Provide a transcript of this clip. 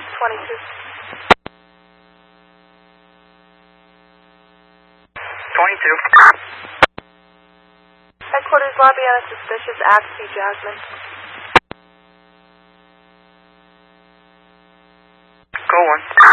22. 22. Headquarters lobby on a suspicious act, see Jasmine. Go on.